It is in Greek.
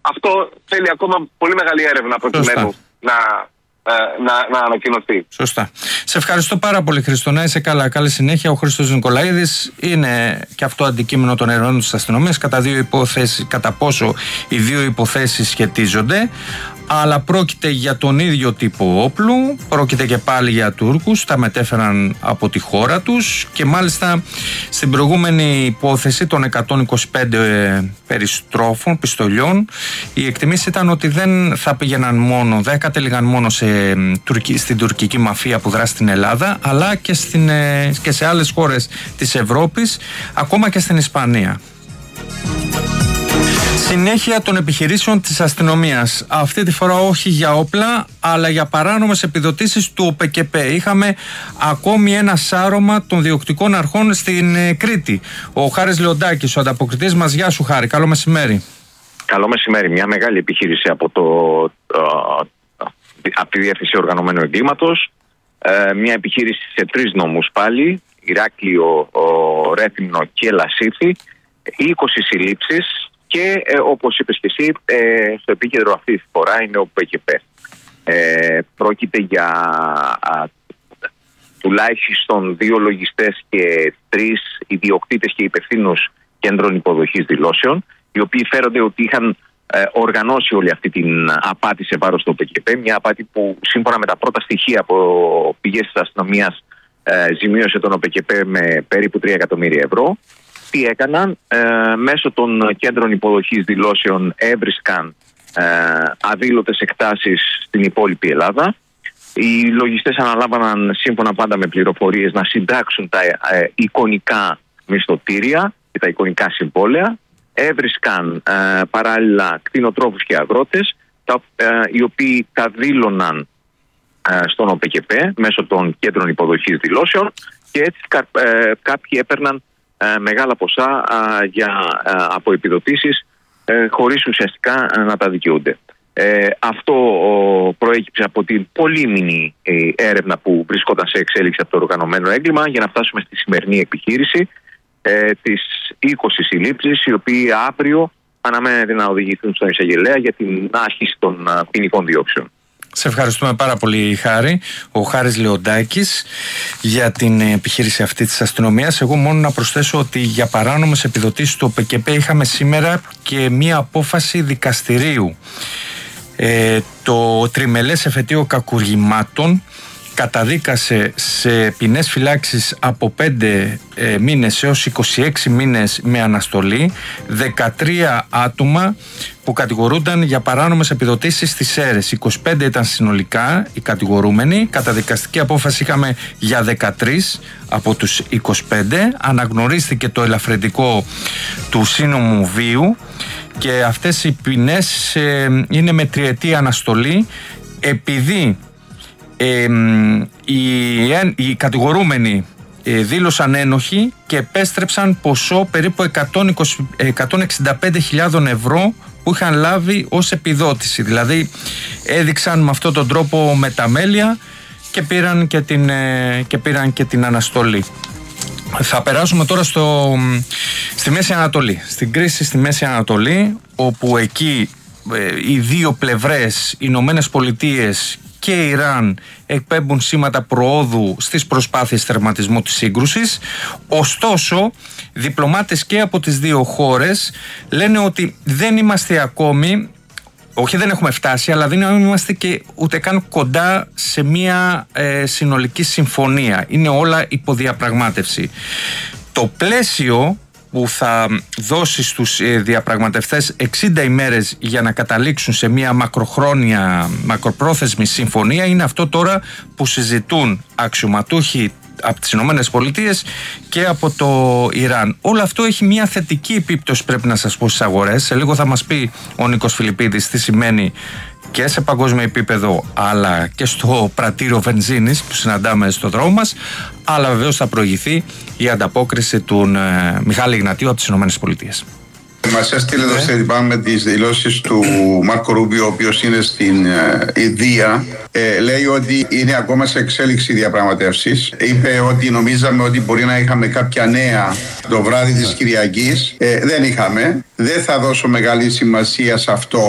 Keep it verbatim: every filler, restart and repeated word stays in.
αυτό θέλει ακόμα πολύ μεγάλη έρευνα προκειμένου να, ε, να, να ανακοινωθεί. Σωστά. Σε ευχαριστώ πάρα πολύ, Χρήστο. Να είσαι καλά. Καλή συνέχεια. Ο Χρήστος Νικολαίδης είναι και αυτό αντικείμενο των ερευνών της αστυνομίας, κατά, δύο υποθέσεις, κατά πόσο οι δύο υποθέσεις σχετίζονται. Αλλά πρόκειται για τον ίδιο τύπο όπλου, πρόκειται και πάλι για Τούρκους, τα μετέφεραν από τη χώρα τους και μάλιστα στην προηγούμενη υπόθεση των εκατόν είκοσι πέντε περιστρόφων, πιστολιών, η εκτιμήση ήταν ότι δεν θα πήγαιναν μόνο, δεν κατέληγαν μόνο σε, στην τουρκική μαφία που δράσει στην Ελλάδα, αλλά και, στην, και σε άλλες χώρες της Ευρώπης, ακόμα και στην Ισπανία. Συνέχεια των επιχειρήσεων της αστυνομίας. Αυτή τη φορά όχι για όπλα, αλλά για παράνομες επιδοτήσεις του ΟΠΕΚΕΠΕ. Είχαμε ακόμη ένα σάρωμα των διοκτικών αρχών στην Κρήτη. Ο Χάρης Λεοντάκης, ο ανταποκριτής μας. Γεια σου, Χάρη. Καλό μεσημέρι. Καλό μεσημέρι. Μια μεγάλη επιχείρηση από, το, από τη Διεύθυνση Οργανωμένου Εγκλήματος. Μια επιχείρηση σε τρεις νόμους πάλι. Ηράκλειο, Ρέθυμνο και Λασίθι. είκοσι συλλήψεις. Και ε, όπως είπες και εσύ, ε, στο επίκεντρο αυτή τη φορά είναι ο ΟΠΕΚΕΠΕ. Ε, πρόκειται για α, τουλάχιστον δύο λογιστές και τρεις ιδιοκτήτες και υπευθύνους κέντρων υποδοχής δηλώσεων, οι οποίοι φέρονται ότι είχαν ε, οργανώσει όλη αυτή την απάτη σε βάρος του ΟΠΕΚΕΠΕ. Μια απάτη που σύμφωνα με τα πρώτα στοιχεία από πηγές της αστυνομίας ε, ζημίωσε τον ΟΠΕΚΕΠΕ με περίπου τρία εκατομμύρια ευρώ. Τι έκαναν, ε, μέσω των κέντρων υποδοχής δηλώσεων έβρισκαν ε, αδήλωτες εκτάσεις στην υπόλοιπη Ελλάδα. Οι λογιστές αναλάμβαναν σύμφωνα πάντα με πληροφορίες να συντάξουν τα ε, εικονικά μισθωτήρια και τα εικονικά συμβόλαια. Έβρισκαν ε, παράλληλα κτηνοτρόφους και αγρότες, τα, ε, οι οποίοι τα δήλωναν ε, στον ΟΠΕΚΕΠΕ μέσω των κέντρων υποδοχής δηλώσεων και έτσι κα, ε, κάποιοι έπαιρναν Ε, μεγάλα ποσά ε, για, ε, από επιδοτήσεις ε, χωρίς ουσιαστικά ε, να τα δικαιούνται. Ε, αυτό ο, προέκυψε από την πολύμηνη ε, έρευνα που βρισκόταν σε εξέλιξη από το οργανωμένο έγκλημα για να φτάσουμε στη σημερινή επιχείρηση ε, τις είκοσι συλλήψεις, οι οποίοι αύριο αναμένεται να οδηγηθούν στον εισαγγελέα για την άσκηση των ε, ποινικών διώξεων. Σε ευχαριστούμε πάρα πολύ, Χάρη. Ο Χάρης Λεοντάκης για την επιχείρηση αυτή της αστυνομίας. Εγώ μόνο να προσθέσω ότι για παράνομες επιδοτήσεις του ΟΠΕΚΕΠΕ είχαμε σήμερα και μία απόφαση δικαστηρίου. Ε, το τριμελές εφετείο κακουργημάτων καταδίκασε σε ποινές φυλάξης από πέντε ε, μήνες έως είκοσι έξι μήνες με αναστολή δεκατρία άτομα που κατηγορούνταν για παράνομες επιδοτήσεις στις αίρες. είκοσι πέντε ήταν συνολικά οι κατηγορούμενοι. Καταδικαστική απόφαση είχαμε για δεκατρείς από τους είκοσι πέντε. Αναγνωρίστηκε το ελαφρυντικό του σύνομου βίου και αυτές οι ποινές ε, είναι με τριετή αναστολή, επειδή Ε, οι, οι κατηγορούμενοι ε, δήλωσαν ένοχοι και επέστρεψαν ποσό περίπου εκατόν εξήντα πέντε χιλιάδες ευρώ που είχαν λάβει ως επιδότηση. Δηλαδή έδειξαν με αυτόν τον τρόπο μεταμέλεια και πήραν και την, ε, και πήραν και την αναστολή. Θα περάσουμε τώρα στο, στη Μέση Ανατολή, στην κρίση στη Μέση Ανατολή, όπου εκεί ε, οι δύο πλευρές, οι Ηνωμένες Πολιτείες και Ιράν, εκπέμπουν σήματα προόδου στις προσπάθειες τερματισμού της σύγκρουσης. Ωστόσο, διπλωμάτες και από τις δύο χώρες λένε ότι δεν είμαστε ακόμη, όχι δεν έχουμε φτάσει, αλλά δεν είμαστε και ούτε καν κοντά σε μια ε, συνολική συμφωνία. Είναι όλα υποδιαπραγμάτευση. Το πλαίσιο που θα δώσει στους διαπραγματευτές εξήντα ημέρες για να καταλήξουν σε μια μακροχρόνια, μακροπρόθεσμη συμφωνία είναι αυτό τώρα που συζητούν αξιωματούχοι από τις Ηνωμένες Πολιτείες και από το Ιράν. Όλο αυτό έχει μια θετική επίπτωση, πρέπει να σας πω, στις αγορές. Σε λίγο θα μας πει ο Νίκος Φιλιππίδης τι σημαίνει και σε παγκόσμιο επίπεδο αλλά και στο πρατήριο βενζίνης που συναντάμε στο δρόμο μας, αλλά βεβαίως θα προηγηθεί η ανταπόκριση του ε, Μιχάλη Ιγνατίου από τις Ηνωμένες Πολιτείες. Μας έστειλε εδώ σε με τις δηλώσεις του Μάρκο Ρούμπιο, ο οποίος είναι στην ε, Ινδία. Ε, λέει ότι είναι ακόμα σε εξέλιξη διαπραγματεύσεις. Είπε ότι νομίζαμε ότι μπορεί να είχαμε κάποια νέα το βράδυ της Κυριακής. Ε, δεν είχαμε. Δεν θα δώσω μεγάλη σημασία σε αυτό.